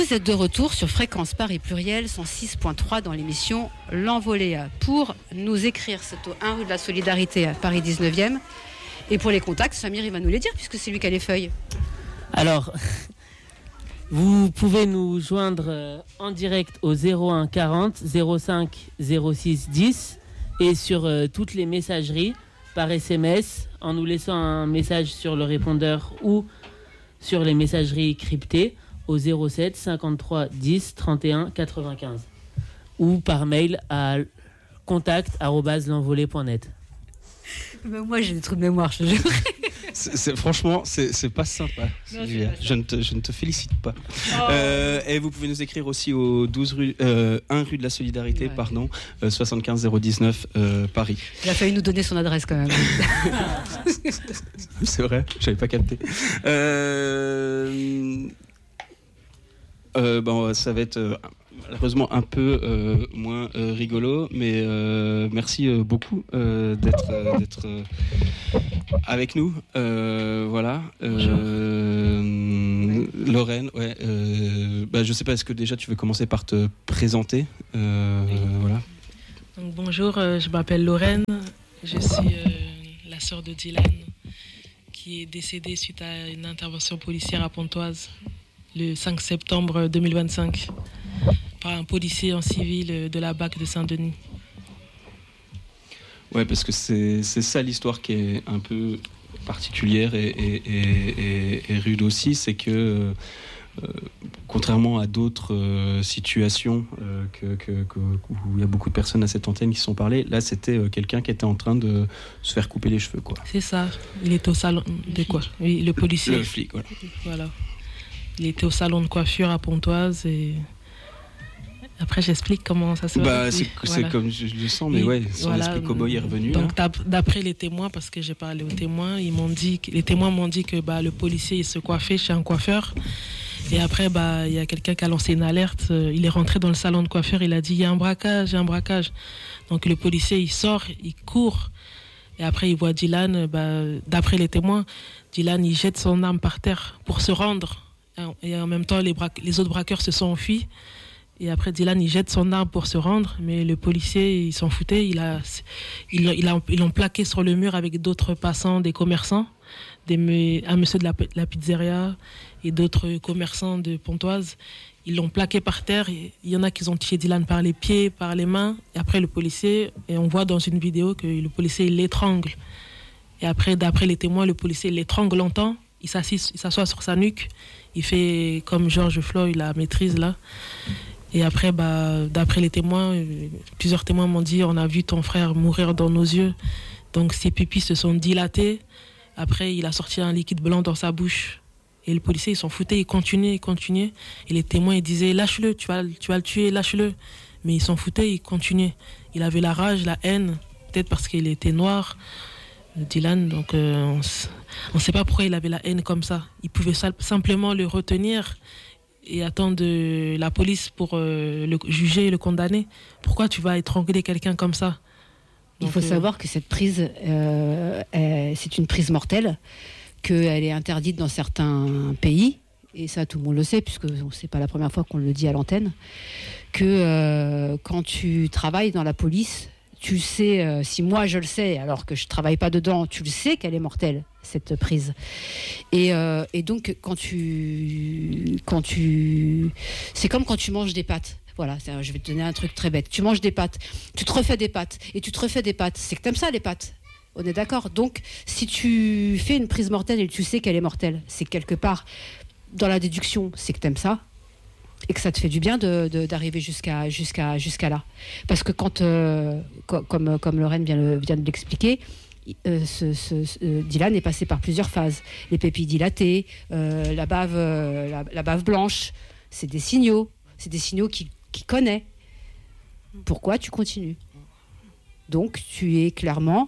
Vous êtes de retour sur Fréquence Paris Pluriel 106.3 dans l'émission L'Envolée. Pour nous écrire, c'est au 1 rue de la Solidarité à Paris 19e. Et pour les contacts, Samir, il va nous les dire puisque c'est lui qui a les feuilles. Alors, vous pouvez nous joindre en direct au 01 40 05 06 10 et sur toutes les messageries par SMS en nous laissant un message sur le répondeur ou sur les messageries cryptées au 07 53 10 31 95 ou par mail à contact@lenvolée.net. Moi, j'ai des trous de mémoire, je te jure. Franchement, c'est pas sympa. Non, je ne te félicite pas. Et vous pouvez nous écrire aussi au 1 rue de la Solidarité, 75 019 Paris. Il a failli nous donner son adresse quand même. C'est vrai, j'avais pas capté. Ça va être malheureusement un peu moins rigolo, mais merci beaucoup d'être avec nous. Voilà. Lorraine, ouais. Je sais pas, est-ce que déjà tu veux commencer par te présenter voilà. Donc, bonjour, je m'appelle Lorraine, je suis la sœur de Dylan qui est décédée suite à une intervention policière à Pontoise le 5 septembre 2025 par un policier en civil de la BAC de Saint-Denis. Ouais, parce que c'est ça l'histoire qui est un peu particulière et rude aussi, c'est que contrairement à d'autres situations où il y a beaucoup de personnes à cette antenne qui se sont parlé, là c'était quelqu'un qui était en train de se faire couper les cheveux, quoi. C'est ça, il était au salon de quoi ? Oui, le policier. Le flic, voilà. Voilà. Il était au salon de coiffure à Pontoise et après j'explique comment ça se passe. C'est comme je le sens, mais ouais, son esprit cow-boy est revenu. Donc d'après les témoins, parce que j'ai parlé aux témoins, les témoins m'ont dit que le policier il se coiffait chez un coiffeur et après il y a quelqu'un qui a lancé une alerte. Il est rentré dans le salon de coiffure, il a dit il y a un braquage. Donc le policier il sort, il court et après il voit Dylan. D'après les témoins, Dylan il jette son arme par terre pour se rendre. Et en même temps, les autres braqueurs se sont enfuis. Et après, Dylan, il jette son arme pour se rendre. Mais le policier, il s'en foutait. Ils l'ont plaqué sur le mur avec d'autres passants, des commerçants. Un monsieur de la pizzeria et d'autres commerçants de Pontoise. Ils l'ont plaqué par terre. Il y en a qui ont tué Dylan par les pieds, par les mains. Et après, le policier, et on voit dans une vidéo que le policier, il l'étrangle. Et après, d'après les témoins, le policier l'étrangle longtemps. Il s'assoit sur sa nuque. Il fait comme George Floyd, la maîtrise là. Et après, d'après les témoins, plusieurs témoins m'ont dit on a vu ton frère mourir dans nos yeux. Donc ses pupilles se sont dilatées. Après, il a sorti un liquide blanc dans sa bouche. Et le policier, il s'en foutait, il continuait. Et les témoins, ils disaient lâche-le, tu vas le tuer, lâche-le. Mais il s'en foutait, il continuait. Il avait la rage, la haine, peut-être parce qu'il était noir. Dylan, donc on ne sait pas pourquoi il avait la haine comme ça. Il pouvait simplement le retenir et attendre la police pour le juger et le condamner. Pourquoi tu vas étrangler quelqu'un comme ça ? Donc, il faut savoir que cette prise, c'est une prise mortelle, qu'elle est interdite dans certains pays, et ça tout le monde le sait, puisque c'est pas la première fois qu'on le dit à l'antenne, que quand tu travailles dans la police, tu sais, si moi je le sais, alors que je travaille pas dedans, tu le sais qu'elle est mortelle, cette prise. Et donc c'est comme quand tu manges des pâtes. Voilà, je vais te donner un truc très bête. Tu manges des pâtes, tu te refais des pâtes, et tu te refais des pâtes. C'est que t'aimes ça, les pâtes. On est d'accord. Donc, si tu fais une prise mortelle et tu sais qu'elle est mortelle, c'est quelque part, dans la déduction, c'est que t'aimes ça. Et que ça te fait du bien d'arriver jusqu'à là. Parce que quand, comme Lorraine vient de l'expliquer, Dylan est passé par plusieurs phases. Les pupilles dilatées, la bave blanche, c'est des signaux qu'il connaît. Pourquoi tu continues ? Donc tu as clairement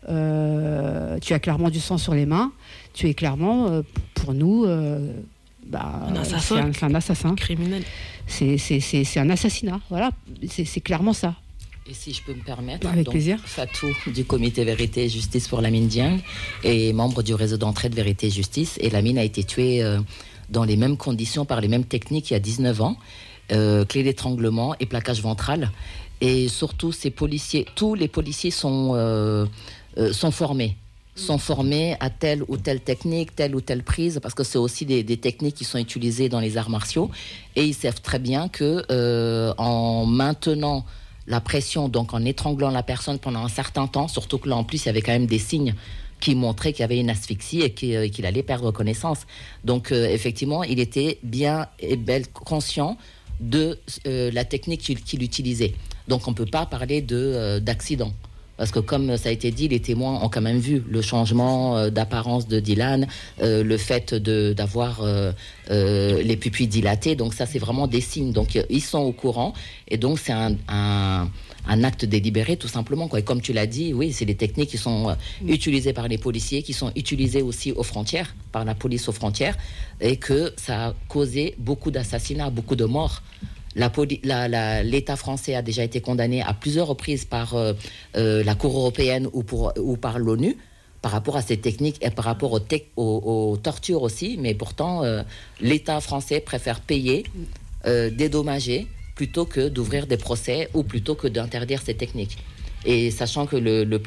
du sang sur les mains, tu es clairement, pour nous... un assassin, c'est un assassin criminel. C'est un assassinat, voilà, c'est clairement ça. Et si je peux me permettre, avec plaisir. Fatou du comité Vérité et Justice pour Lamine Dieng est membre du réseau d'entraide Vérité et Justice. Et Lamine a été tué dans les mêmes conditions, par les mêmes techniques il y a 19 ans, clé d'étranglement et plaquage ventral. Et surtout, tous les policiers sont formés. Sont formés à telle ou telle technique, telle ou telle prise, parce que c'est aussi des techniques qui sont utilisées dans les arts martiaux. Et ils savent très bien que en maintenant la pression, donc en étranglant la personne pendant un certain temps, surtout que là en plus il y avait quand même des signes qui montraient qu'il y avait une asphyxie et qu'il allait perdre connaissance. Donc effectivement, il était bien et conscient de la technique qu'il utilisait. Donc on ne peut pas parler d'accident. Parce que comme ça a été dit, les témoins ont quand même vu le changement d'apparence de Dylan, le fait d'avoir les pupilles dilatées. Donc ça, c'est vraiment des signes. Donc ils sont au courant. Et donc c'est un acte délibéré, tout simplement, quoi. Et comme tu l'as dit, oui, c'est des techniques qui sont utilisées par les policiers, qui sont utilisées aussi aux frontières, par la police aux frontières, et que ça a causé beaucoup d'assassinats, beaucoup de morts. L'État français a déjà été condamné à plusieurs reprises par la Cour européenne ou par l'ONU par rapport à ces techniques et par rapport aux tortures aussi. Mais pourtant, l'État français préfère payer, dédommager, plutôt que d'ouvrir des procès ou plutôt que d'interdire ces techniques. Et sachant que le